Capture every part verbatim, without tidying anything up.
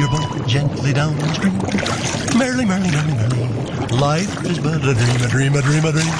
your boat gently down the stream. Merrily, merrily, merrily, merrily. Life is but a dream, a dream, a dream, a dream.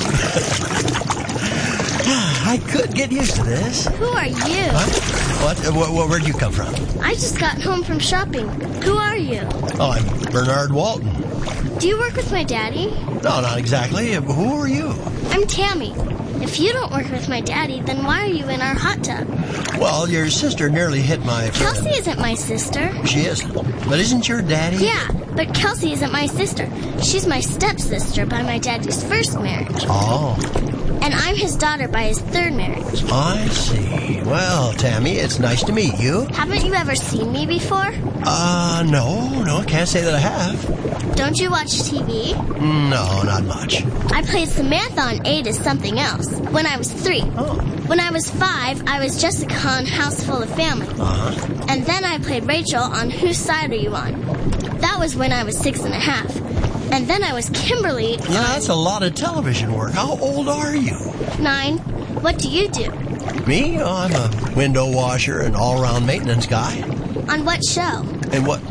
I could get used to this. Who are you? What? What? What? Where'd you come from? I just got home from shopping. Who are you? Oh, I'm Bernard Walton. Do you work with my daddy? No, not exactly. Who are you? I'm Tammy. If you don't work with my daddy, then why are you in our hot tub? Well, your sister nearly hit my friend. Kelsey isn't my sister. She isn't. But isn't your daddy? Yeah, but Kelsey isn't my sister. She's my stepsister by my daddy's first marriage. Oh. And I'm his daughter by his third marriage. I see. Well, Tammy, it's nice to meet you. Haven't you ever seen me before? Uh, no, no, can't say that I have. Don't you watch T V? No, not much. I played Samantha on Eight as something else when I was three. Oh. When I was five, I was Jessica on House Full of Family. Uh-huh. And then I played Rachel on Whose Side Are You On? That was when I was six and a half. And then I was Kimberly. Yeah, that's a lot of television work. How old are you? Nine. What do you do? Me? Oh, I'm a window washer and all-around maintenance guy. On what show? And what?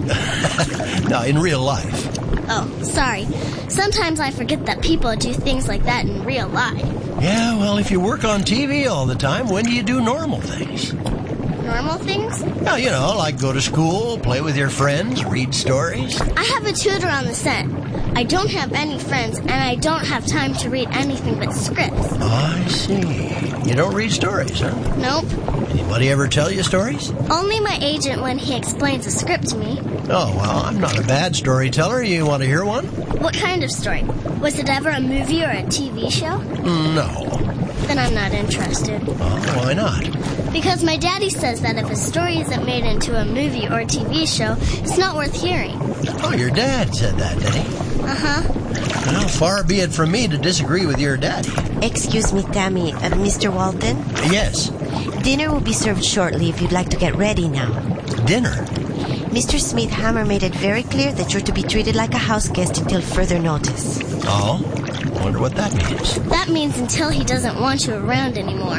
No, in real life. Oh, sorry. Sometimes I forget that people do things like that in real life. Yeah, well, if you work on T V all the time, when do you do normal things? Normal things? Well, you know, like go to school, play with your friends, read stories. I have a tutor on the set. I don't have any friends, and I don't have time to read anything but scripts. I see. You don't read stories, huh? Nope. Anybody ever tell you stories? Only my agent when he explains a script to me. Oh, well, I'm not a bad storyteller. You want to hear one? What kind of story? Was it ever a movie or a T V show? No. Then I'm not interested. Oh, why not? Because my daddy says that if a story isn't made into a movie or a T V show, it's not worth hearing. Oh, your dad said that, did he? Uh-huh. Well, far be it from me to disagree with your daddy. Excuse me, Tammy. Uh, Mister Walton? Yes. Dinner will be served shortly if you'd like to get ready now. Dinner? Mister Smith Hammer made it very clear that you're to be treated like a house guest until further notice. Oh? I wonder what that means. That means until he doesn't want you around anymore.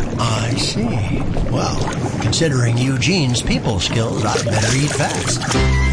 I see. Well, considering Eugene's people skills, I'd better eat fast.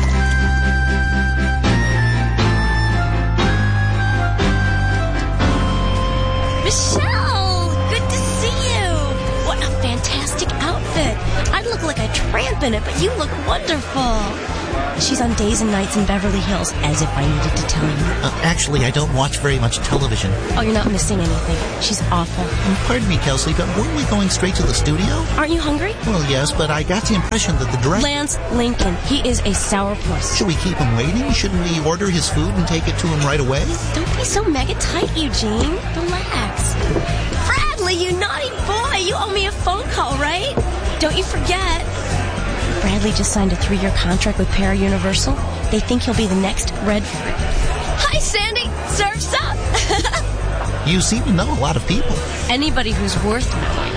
Michelle! Good to see you! What a fantastic outfit. I'd look like a tramp in it, but you look wonderful. She's on Days and Nights in Beverly Hills, as if I needed to tell you. Uh, actually, I don't watch very much television. Oh, you're not missing anything. She's awful. Pardon me, Kelsey, but weren't we going straight to the studio? Aren't you hungry? Well, yes, but I got the impression that the director... Lance Lincoln. He is a sourpuss. Should we keep him waiting? Shouldn't we order his food and take it to him right away? Don't be so mega tight, Eugene. Relax. Bradley, you naughty boy. You owe me a phone call, right? Don't you forget. Bradley just signed a three-year contract with Para Universal. They think he'll be the next Redford. Hi, Sandy. Surf's up. You seem to know a lot of people. Anybody who's worth knowing.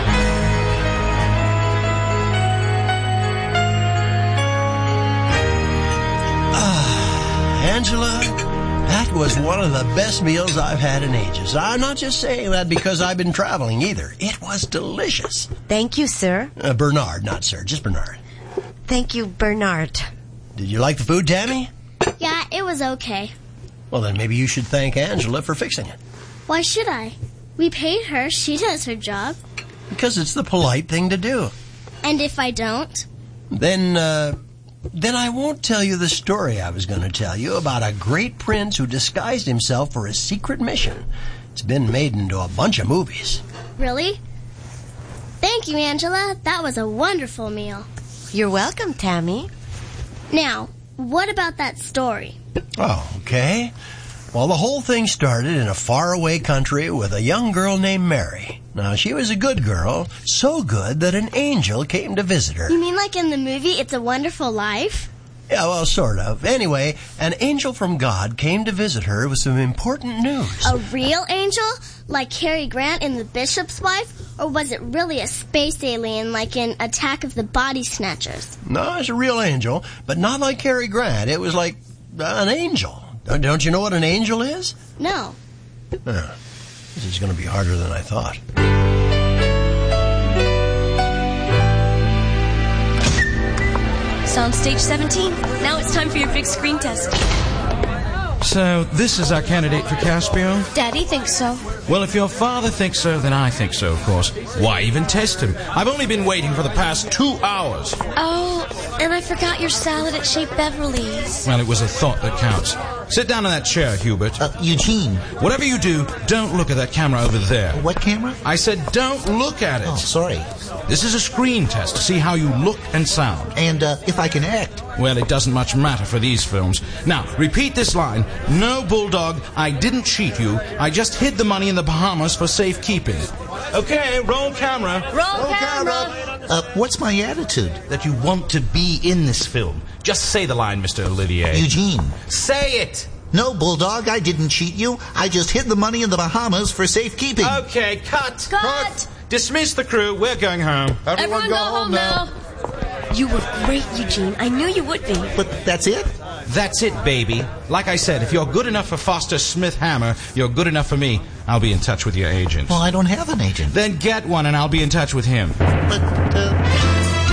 Ah, Angela, that was one of the best meals I've had in ages. I'm not just saying that because I've been traveling either. It was delicious. Thank you, sir. Uh, Bernard, not sir, just Bernard. Thank you, Bernard. Did you like the food, Tammy? Yeah, it was okay. Well, then maybe you should thank Angela for fixing it. Why should I? We paid her. She does her job. Because it's the polite thing to do. And if I don't? Then, uh, then I won't tell you the story I was going to tell you about a great prince who disguised himself for a secret mission. It's been made into a bunch of movies. Really? Thank you, Angela. That was a wonderful meal. You're welcome, Tammy. Now, what about that story? Oh, okay. Well, the whole thing started in a faraway country with a young girl named Mary. Now, she was a good girl, so good that an angel came to visit her. You mean like in the movie It's a Wonderful Life? Yeah, well, sort of. Anyway, an angel from God came to visit her with some important news. A real angel? Like Cary Grant in The Bishop's Wife? Or was it really a space alien like in Attack of the Body Snatchers? No, it's a real angel, but not like Cary Grant. It was like uh, an angel. Don't you know what an angel is? No. Uh, this is going to be harder than I thought. Soundstage seventeen. Now it's time for your big screen test. So, this is our candidate for Caspio? Daddy thinks so. Well, if your father thinks so, then I think so, of course. Why even test him? I've only been waiting for the past two hours. Oh, and I forgot your salad at Chez Beverly's. Well, it was a thought that counts. Sit down in that chair, Hubert. Uh, Eugene. Whatever you do, don't look at that camera over there. What camera? I said don't look at it. Oh, sorry. This is a screen test to see how you look and sound. And uh, if I can act. Well, it doesn't much matter for these films. Now, repeat this line. No, Bulldog, I didn't cheat you. I just hid the money in the Bahamas for safekeeping. Okay, roll camera. Roll, roll camera. camera. Uh, what's my attitude? That you want to be in this film. Just say the line, Mister Olivier. Eugene. Say it. No, Bulldog, I didn't cheat you. I just hid the money in the Bahamas for safekeeping. Okay, cut. Cut. cut. Dismiss the crew. We're going home. Everyone, Everyone go, go home now. now. You were great, Eugene. I knew you would be. But that's it? That's it, baby. Like I said, if you're good enough for Foster Smith Hammer, you're good enough for me. I'll be in touch with your agent. Well, I don't have an agent. Then get one and I'll be in touch with him. But, uh...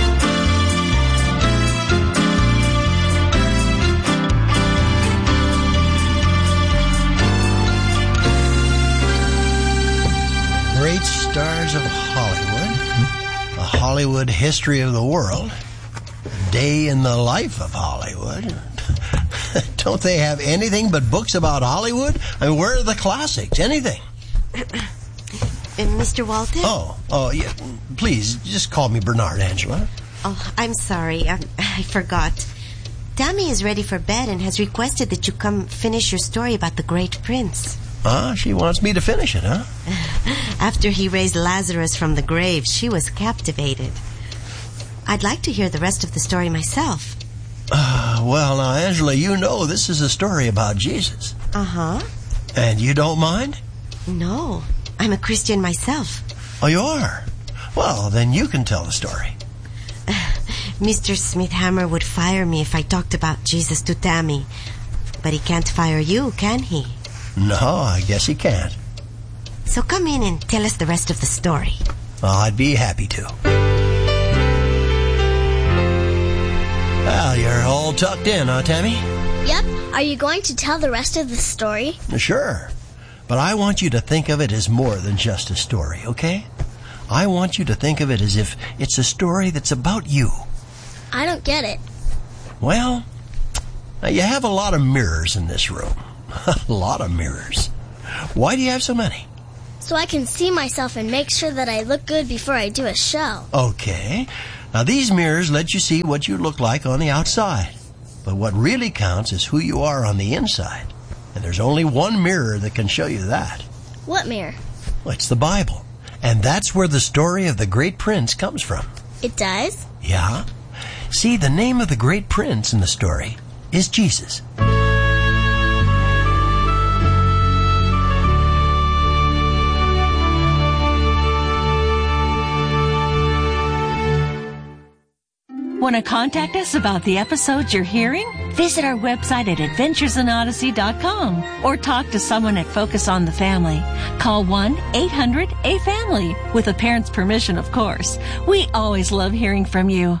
Great stars of Hollywood, the Hollywood history of the world, a day in the life of Hollywood. Don't they have anything but books about Hollywood? I mean, where are the classics? Anything? Uh, Mister Walton? Oh, oh, yeah. Please, just call me Bernard, Angela. Oh, I'm sorry. I, I forgot. Tammy is ready for bed and has requested that you come finish your story about the Great Prince. Ah, she wants me to finish it, huh? After he raised Lazarus from the grave, she was captivated. I'd like to hear the rest of the story myself. Uh, well, now, Angela, you know this is a story about Jesus. Uh-huh. And you don't mind? No, I'm a Christian myself. Oh, you are? Well, then you can tell the story. Mister Smith-Hammer would fire me if I talked about Jesus to Tammy. But he can't fire you, can he? No, I guess he can't. So come in and tell us the rest of the story. Well, I'd be happy to. Well, you're all tucked in, huh, Tammy? Yep. Are you going to tell the rest of the story? Sure. But I want you to think of it as more than just a story, okay? I want you to think of it as if it's a story that's about you. I don't get it. Well, now you have a lot of mirrors in this room. A lot of mirrors. Why do you have so many? So I can see myself and make sure that I look good before I do a show. Okay. Now these mirrors let you see what you look like on the outside. But what really counts is who you are on the inside. And there's only one mirror that can show you that. What mirror? Well, it's the Bible. And that's where the story of the Great Prince comes from. It does? Yeah. See, the name of the Great Prince in the story is Jesus. Want to contact us about the episodes you're hearing? Visit our website at adventures in odyssey dot com or talk to someone at Focus on the Family. Call one eight hundred A family with a parent's permission, of course. We always love hearing from you.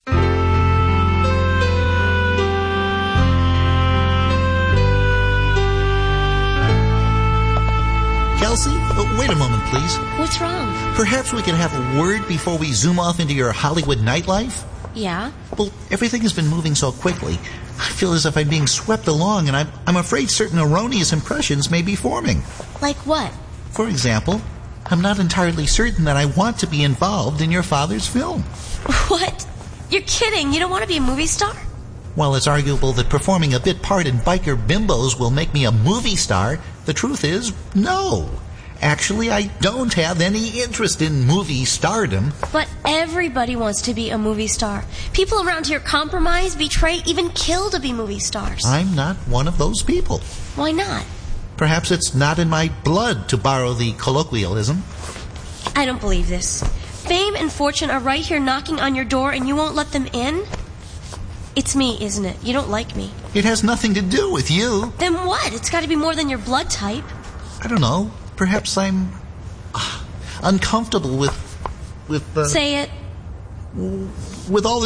Kelsey, oh, wait a moment, please. What's wrong? Perhaps we can have a word before we zoom off into your Hollywood nightlife? Yeah? Well, everything has been moving so quickly. I feel as if I'm being swept along, and I'm, I'm afraid certain erroneous impressions may be forming. Like what? For example, I'm not entirely certain that I want to be involved in your father's film. What? You're kidding. You don't want to be a movie star? While it's arguable that performing a bit part in Biker Bimbos will make me a movie star, the truth is, no. Actually, I don't have any interest in movie stardom. But everybody wants to be a movie star. People around here compromise, betray, even kill to be movie stars. I'm not one of those people. Why not? Perhaps it's not in my blood, to borrow the colloquialism. I don't believe this. Fame and fortune are right here knocking on your door and you won't let them in? It's me, isn't it? You don't like me. It has nothing to do with you. Then what? It's got to be more than your blood type. I don't know. Perhaps I'm uh, uncomfortable with... with uh, Say it. With all this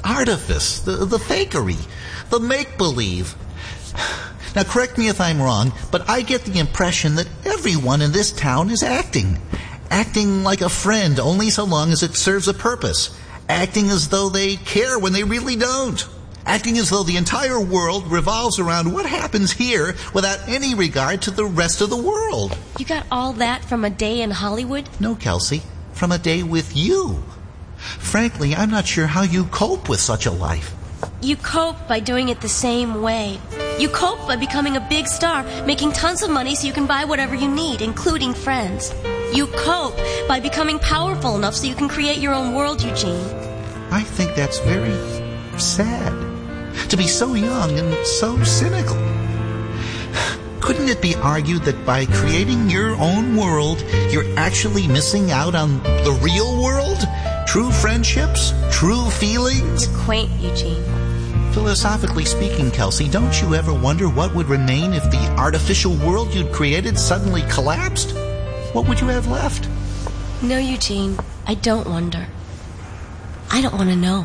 artifice, the, the fakery, the make-believe. Now, correct me if I'm wrong, but I get the impression that everyone in this town is acting. Acting like a friend only so long as it serves a purpose. Acting as though they care when they really don't. Acting as though the entire world revolves around what happens here without any regard to the rest of the world. You got all that from a day in Hollywood? No, Kelsey, from a day with you. Frankly, I'm not sure how you cope with such a life. You cope by doing it the same way. You cope by becoming a big star, making tons of money so you can buy whatever you need, including friends. You cope by becoming powerful enough so you can create your own world, Eugene. I think that's very sad. To be so young and so cynical. Couldn't it be argued that by creating your own world, you're actually missing out on the real world? True friendships? True feelings? You're quaint, Eugene. Philosophically speaking, Kelsey, don't you ever wonder what would remain if the artificial world you'd created suddenly collapsed? What would you have left? No, Eugene, I don't wonder. I don't want to know.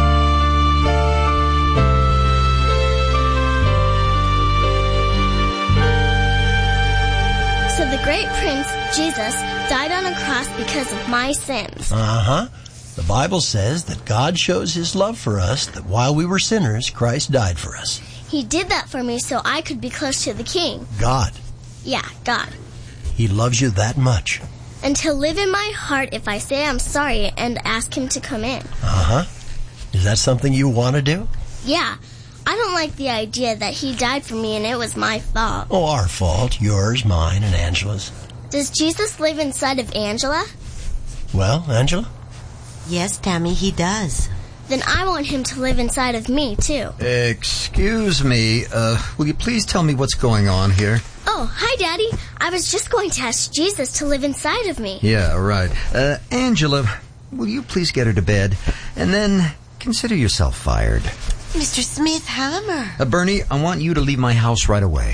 So the great Prince, Jesus, died on a cross because of my sins. Uh-huh. The Bible says that God shows his love for us, that while we were sinners, Christ died for us. He did that for me so I could be close to the King. God. Yeah, God. He loves you that much. And to live in my heart if I say I'm sorry and ask him to come in. Uh-huh. Is that something you want to do? Yeah. I don't like the idea that he died for me and it was my fault. Oh, our fault. Yours, mine, and Angela's. Does Jesus live inside of Angela? Well, Angela? Yes, Tammy, he does. Then I want him to live inside of me, too. Excuse me, uh, will you please tell me what's going on here? Oh, hi, Daddy. I was just going to ask Jesus to live inside of me. Yeah, right. Uh, Angela, will you please get her to bed? And then consider yourself fired. Mister Smith Hammer. Uh, Bernie, I want you to leave my house right away.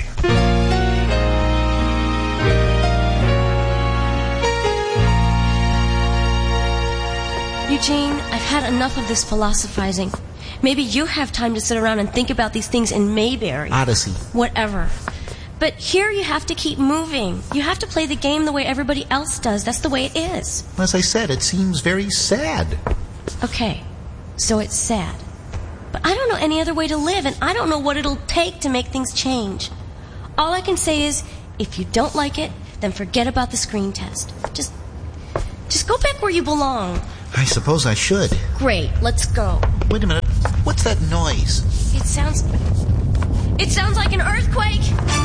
Eugene, I've had enough of this philosophizing. Maybe you have time to sit around and think about these things in Mayberry. Odyssey. Whatever. But here you have to keep moving. You have to play the game the way everybody else does. That's the way it is. As I said, it seems very sad. Okay, so it's sad. But I don't know any other way to live, and I don't know what it'll take to make things change. All I can say is, if you don't like it, then forget about the screen test. Just, just go back where you belong. I suppose I should. Great, let's go. Wait a minute. What's that noise? It sounds... It sounds like an earthquake!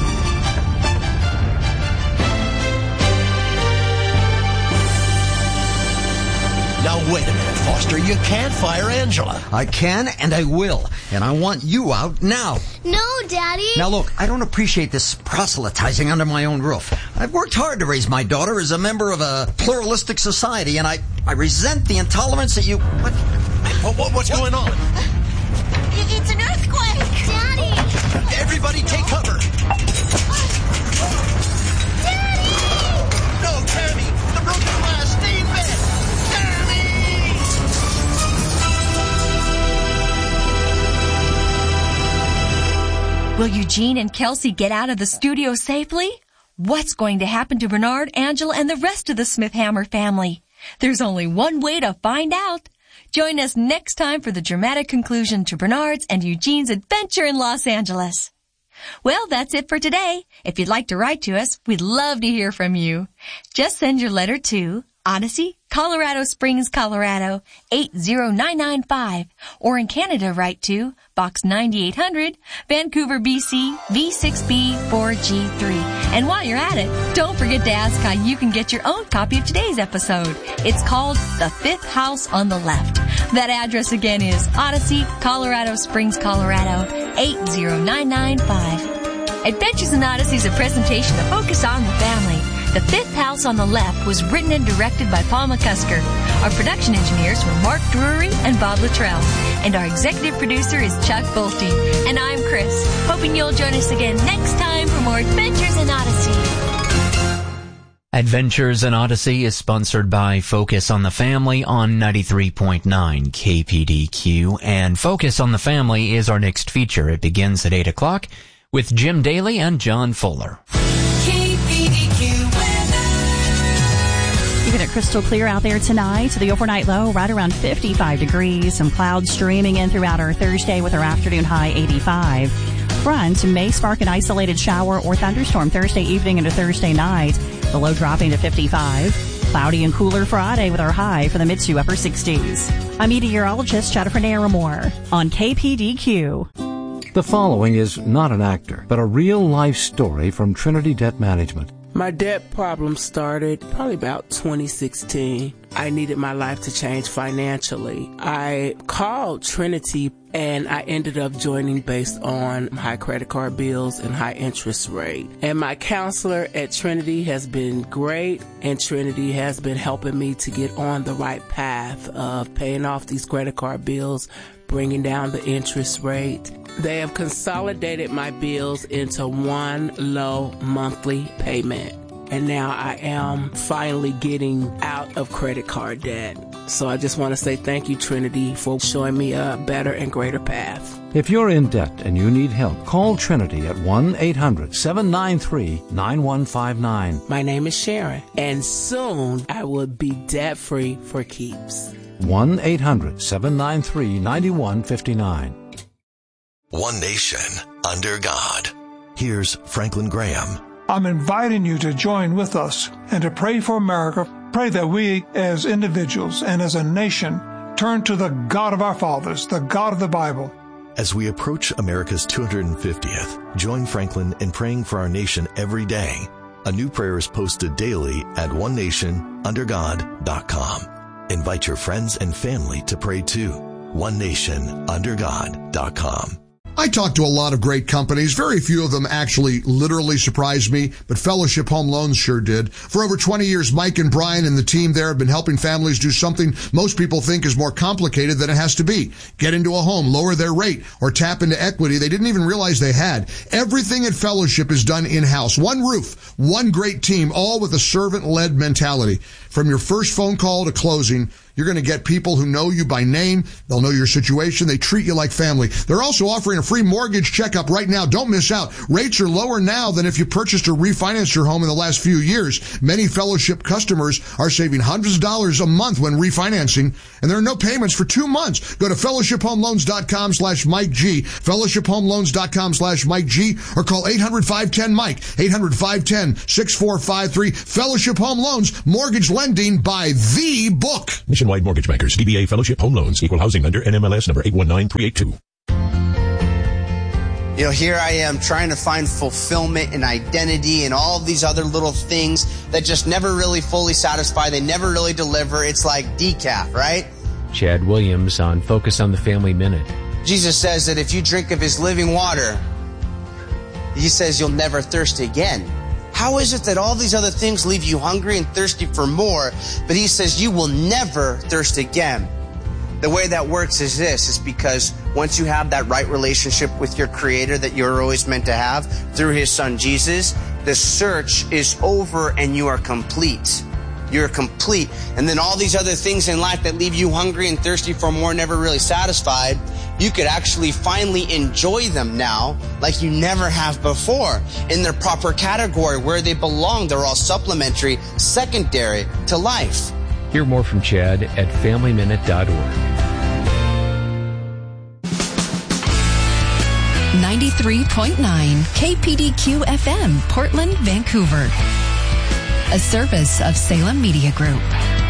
Now, wait a minute, Foster. You can't fire Angela. I can and I will. And I want you out now. No, Daddy. Now, look, I don't appreciate this proselytizing under my own roof. I've worked hard to raise my daughter as a member of a pluralistic society, and I, I resent the intolerance that you... What? What, what, what's going on? It's an earthquake! Daddy! Everybody take cover. Daddy! No, Tammy! The broken glass! Stay in bed! Will Eugene and Kelsey get out of the studio safely? What's going to happen to Bernard, Angela, and the rest of the Smith Hammer family? There's only one way to find out. Join us next time for the dramatic conclusion to Bernard's and Eugene's adventure in Los Angeles. Well, that's it for today. If you'd like to write to us, we'd love to hear from you. Just send your letter to Odyssey, Colorado Springs, Colorado, eight zero nine nine five. Or in Canada, write to Box ninety-eight hundred, Vancouver, B C, V six B four G three. And while you're at it, don't forget to ask how you can get your own copy of today's episode. It's called The Fifth House on the Left. That address again is Odyssey, Colorado Springs, Colorado, eight zero nine nine five. Adventures in Odyssey is a presentation to focus on the family. The Fifth House on the Left was written and directed by Paul McCusker. Our production engineers were Mark Drury and Bob Luttrell. And our executive producer is Chuck Bolte. And I'm Chris, hoping you'll join us again next time for more Adventures in Odyssey. Adventures in Odyssey is sponsored by Focus on the Family on ninety-three point nine K P D Q, and Focus on the Family is our next feature. It begins at eight o'clock with Jim Daly and John Fuller. K P D Q weather. Keeping it crystal clear out there tonight. The overnight low right around fifty-five degrees. Some clouds streaming in throughout our Thursday with our afternoon high eighty-five. Front may spark an isolated shower or thunderstorm Thursday evening into Thursday night. The low dropping to fifty-five. Cloudy and cooler Friday with our high for the mid to upper sixties. I'm meteorologist Jennifer Naramore on K P D Q. The following is not an actor, but a real-life story from Trinity Debt Management. My debt problem started probably about twenty sixteen. I needed my life to change financially. I called Trinity and I ended up joining based on high credit card bills and high interest rate. And my counselor at Trinity has been great, and Trinity has been helping me to get on the right path of paying off these credit card bills, bringing down the interest rate. They have consolidated my bills into one low monthly payment. And now I am finally getting out of credit card debt. So I just want to say thank you, Trinity, for showing me a better and greater path. If you're in debt and you need help, call Trinity at one eight hundred seven nine three nine one five nine. My name is Sharon, and soon I will be debt-free for keeps. one eight hundred seven nine three nine one five nine. One nation under God. Here's Franklin Graham. I'm inviting you to join with us and to pray for America. Pray that we as individuals and as a nation turn to the God of our fathers, the God of the Bible. As we approach America's two hundred fiftieth, join Franklin in praying for our nation every day. A new prayer is posted daily at one nation under god dot com. Invite your friends and family to pray too. one nation under god dot com. I talk to a lot of great companies. Very few of them actually literally surprised me, but Fellowship Home Loans sure did. For over twenty years, Mike and Brian and the team there have been helping families do something most people think is more complicated than it has to be. Get into a home, lower their rate, or tap into equity they didn't even realize they had. Everything at Fellowship is done in-house. One roof, one great team, all with a servant-led mentality. From your first phone call to closing, you're going to get people who know you by name. They'll know your situation. They treat you like family. They're also offering a free mortgage checkup right now. Don't miss out. Rates are lower now than if you purchased or refinanced your home in the last few years. Many Fellowship customers are saving hundreds of dollars a month when refinancing, and there are no payments for two months. Go to fellowship home loans dot com slash Mike G, fellowship home loans dot com slash Mike G, or call eight hundred five one zero Mike, eight hundred five one zero six four five three. Fellowship Home Loans, mortgage lending by the book. Nationwide Mortgage Bankers, D B A Fellowship Home Loans, Equal Housing Lender, N M L S number eight one nine three eight two. You know, here I am trying to find fulfillment and identity and all of these other little things that just never really fully satisfy. They never really deliver. It's like decaf, right? Chad Williams on Focus on the Family Minute. Jesus says that if you drink of his living water, he says you'll never thirst again. How is it that all these other things leave you hungry and thirsty for more, but he says you will never thirst again? The way that works is this, is because once you have that right relationship with your Creator that you're always meant to have through his Son Jesus, the search is over and you are complete. You're complete. And then all these other things in life that leave you hungry and thirsty for more, never really satisfied, you could actually finally enjoy them now like you never have before in their proper category where they belong. They're all supplementary, secondary to life. Hear more from Chad at family minute dot org. ninety-three point nine K P D Q F M, Portland, Vancouver. A service of Salem Media Group.